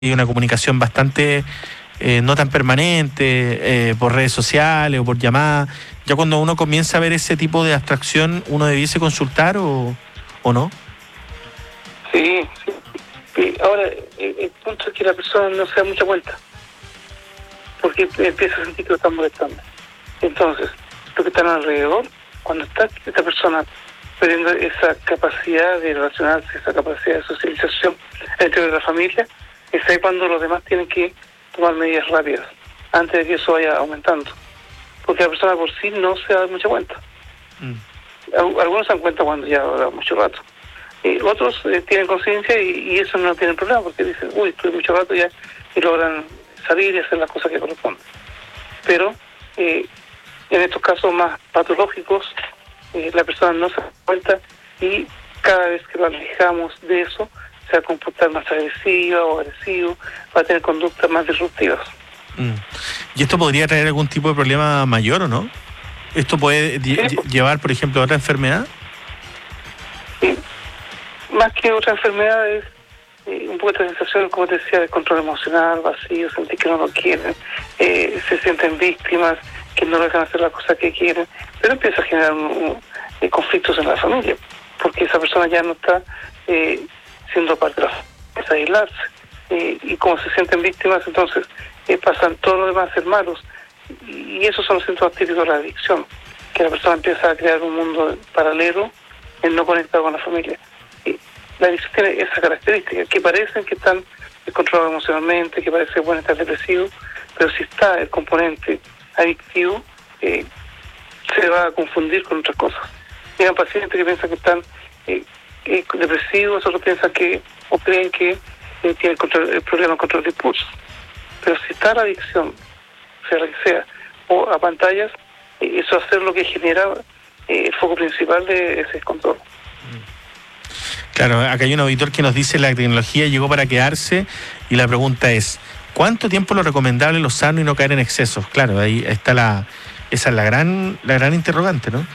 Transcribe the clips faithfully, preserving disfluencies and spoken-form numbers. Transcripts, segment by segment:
y una comunicación bastante eh, no tan permanente, eh, por redes sociales o por llamadas. Ya cuando uno comienza a ver ese tipo de abstracción, ¿uno debiese consultar o, o no? Sí, sí. Y ahora, el, el punto es que la persona no se da mucha cuenta, porque empieza a sentir que lo están molestando. Entonces, lo que están alrededor, cuando está esta persona perdiendo esa capacidad de relacionarse, esa capacidad de socialización dentro de la familia, es ahí cuando los demás tienen que tomar medidas rápidas, antes de que eso vaya aumentando. Porque la persona por sí no se da mucha cuenta. Mm. Algunos se dan cuenta cuando ya da mucho rato. Y otros eh, tienen conciencia y, y eso no tienen problema, porque dicen, uy, estuve mucho rato ya, y logran salir y hacer las cosas que corresponden. Pero eh, en estos casos más patológicos, eh, la persona no se da cuenta y cada vez que lo alejamos de eso, se va a comportar más agresiva o agresivo, va a tener conductas más disruptivas. Mm. ¿Y esto podría traer algún tipo de problema mayor o no? ¿Esto puede sí, lle- llevar, por ejemplo, a otra enfermedad? Sí. Más que otra enfermedad es eh, un poco esta sensación, como te decía, de control emocional, vacío, sentir que no lo quieren, eh, se sienten víctimas, que no dejan hacer las cosas que quieren, pero empieza a generar un, un, eh, conflictos en la familia, porque esa persona ya no está eh, siendo parte de la familia, empieza a aislarse, eh, y como se sienten víctimas, entonces eh, pasan todos los demás a ser malos, y esos son los síntomas típicos de la adicción, que la persona empieza a crear un mundo paralelo, en no conectado con la familia. Y la adicción tiene esa característica, que parecen que están descontrolados emocionalmente, que parece que pueden estar depresivos, pero si está el componente adictivo, eh, se va a confundir con otras cosas. Llegan pacientes que piensan que están eh, eh, depresivos, otros piensan que, o creen que eh, tienen control, el problema de control de impulsos. Pero si está la adicción, sea la que sea, o a pantallas, eh, eso va a ser lo que genera eh, el foco principal de ese descontrol. Claro, acá hay un auditor que nos dice la tecnología llegó para quedarse y la pregunta es, ¿cuánto tiempo es lo recomendable, lo sano y no caer en excesos? Claro, ahí está la, esa es la gran, la gran interrogante, ¿no?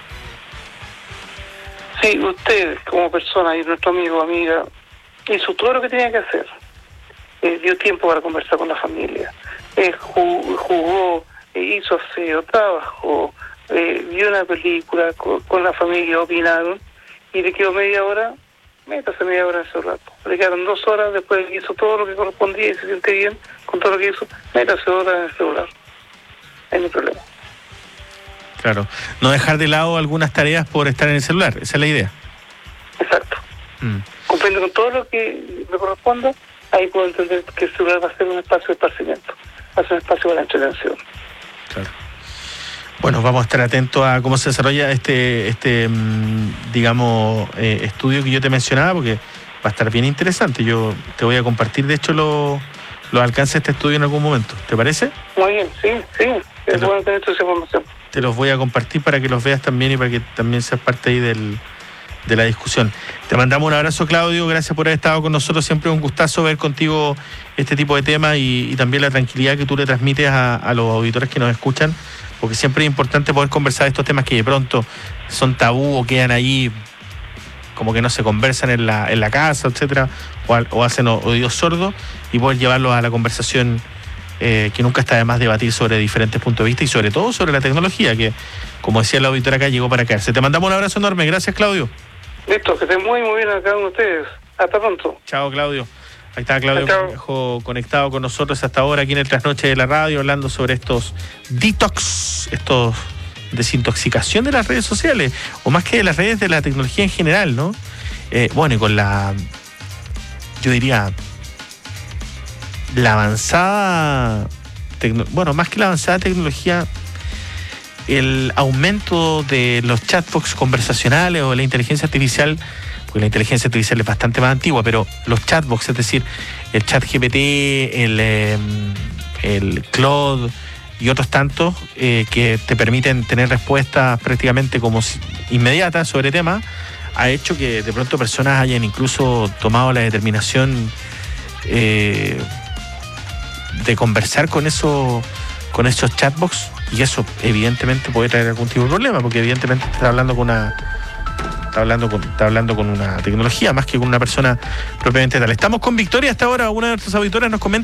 Sí, usted como persona y nuestro amigo o amiga hizo todo lo que tenía que hacer. Eh, dio tiempo para conversar con la familia, eh, jugó, jugó eh, hizo aseo, trabajó, eh, vio una película con, con la familia, opinaron y le quedó media hora. Métase media hora en ese rato. Le quedaron dos horas, después hizo todo lo que correspondía y se siente bien con todo lo que hizo. Métase hora en el celular. No hay problema. Claro. No dejar de lado algunas tareas por estar en el celular. Esa es la idea. Exacto. Mm. Cumpliendo con todo lo que me corresponda, ahí puedo entender que el celular va a ser un espacio de esparcimiento. Va a ser un espacio para la entretención. Claro. Bueno, vamos a estar atentos a cómo se desarrolla este, este digamos, eh, estudio que yo te mencionaba, porque va a estar bien interesante. Yo te voy a compartir, de hecho, los lo alcances de este estudio en algún momento. ¿Te parece? Muy bien, sí, sí. Es bueno tener toda esa información. Te los voy a compartir para que los veas también y para que también seas parte ahí del, de la discusión. Te mandamos un abrazo, Claudio. Gracias por haber estado con nosotros. Siempre un gustazo ver contigo este tipo de temas y, y también la tranquilidad que tú le transmites a, a los auditores que nos escuchan, porque siempre es importante poder conversar de estos temas que de pronto son tabú o quedan ahí como que no se conversan en la, en la casa, etcétera, o, o hacen oídos sordos, y poder llevarlos a la conversación, eh, que nunca está de más debatir sobre diferentes puntos de vista y sobre todo sobre la tecnología, que, como decía el auditor acá, llegó para quedarse. Te mandamos un abrazo enorme. Gracias, Claudio. Listo, que estén muy, muy bien a cada uno de ustedes. Hasta pronto. Chao, Claudio. Ahí está Claudio Cornejo conectado con nosotros hasta ahora aquí en el Trasnoche de la Radio, hablando sobre estos detox, estos desintoxicación de las redes sociales, o más que de las redes, de la tecnología en general, ¿no? Eh, bueno, y con la, yo diría, la avanzada, tecno, bueno, más que la avanzada tecnología, el aumento de los chatbots conversacionales o de la inteligencia artificial, porque la inteligencia artificial es bastante más antigua, pero los chatbots, es decir, el chat G P T, el, eh, el Claude y otros tantos eh, que te permiten tener respuestas prácticamente como si, inmediatas sobre temas, ha hecho que de pronto personas hayan incluso tomado la determinación eh, de conversar con, eso, con esos chatbots, y eso evidentemente puede traer algún tipo de problema, porque evidentemente estás hablando con una está hablando con, está hablando con una tecnología más que con una persona propiamente tal. Estamos con Victoria hasta ahora, una de nuestras auditoras nos comenta